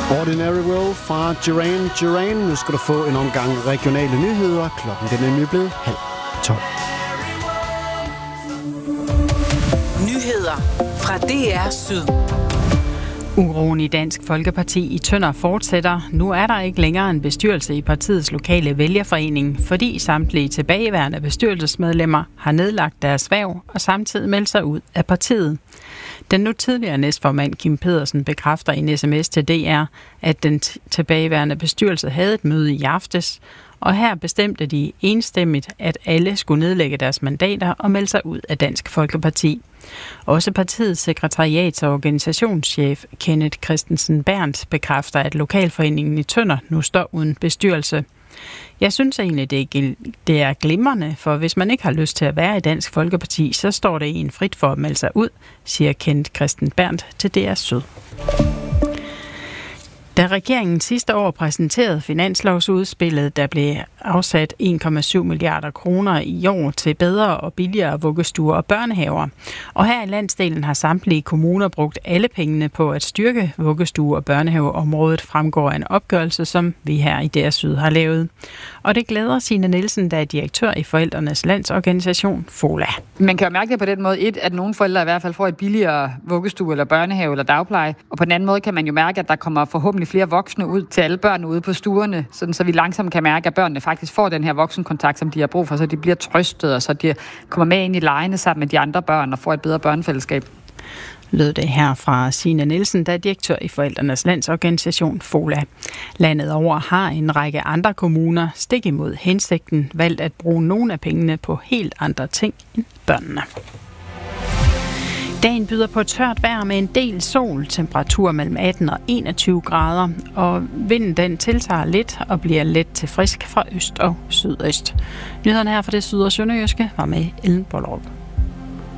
Ordinary World fra Duran Duran. Nu skal du få en omgang regionale nyheder. Klokken den er nemlig blevet 11:30. Nyheder fra DR Syd. Uroen i Dansk Folkeparti i Tønder fortsætter. Nu er der ikke længere en bestyrelse i partiets lokale vælgerforening, fordi samtlige tilbageværende bestyrelsesmedlemmer har nedlagt deres hverv og samtidig meldt sig ud af partiet. Den nu tidligere næstformand Kim Pedersen bekræfter i en sms til DR, at den tilbageværende bestyrelse havde et møde i aftes, og her bestemte de enstemmigt, at alle skulle nedlægge deres mandater og melde sig ud af Dansk Folkeparti. Også partiets sekretariats- og organisationschef Kenneth Christensen Berndt bekræfter, at lokalforeningen i Tønder nu står uden bestyrelse. Jeg synes egentlig, det er glimrende, for hvis man ikke har lyst til at være i Dansk Folkeparti, så står det en frit for at melde sig ud, siger Kenneth Christensen Berndt til DR Syd. Da regeringen sidste år præsenterede finanslovsudspillet, der blev afsat 1,7 milliarder kroner i år til bedre og billigere vuggestuer og børnehaver. Og her i landsdelen har samtlige kommuner brugt alle pengene på at styrke vuggestue- og børnehaveområdet, fremgår af en opgørelse, som vi her i DR Syd har lavet. Og det glæder Signe Nielsen, der er direktør i Forældrenes Landsorganisation, FOLA. Man kan jo mærke det på den måde, at nogle forældre i hvert fald får et billigere vuggestue eller børnehave eller dagpleje. Og på den anden måde kan man jo mærke, at der kommer forhåbentlig flere voksne ud til alle børn ude på stuerne, sådan så vi langsomt kan mærke, at børnene faktisk får den her voksenkontakt, som de har brug for, så de bliver trøstet, og så de kommer med ind i legene sammen med de andre børn og får et bedre børnefællesskab. Lød det her fra Signe Nielsen, der er direktør i Forældrenes Landsorganisation, FOLA. Landet over har en række andre kommuner stik imod hensigten valgt at bruge nogle af pengene på helt andre ting end børnene. Dagen byder på tørt vejr med en del sol, temperatur mellem 18 og 21 grader, og vinden den tiltager lidt og bliver let til frisk fra øst og sydøst. Nyhederne her fra det syd- og sønderjyske var med Ellen Bollerup.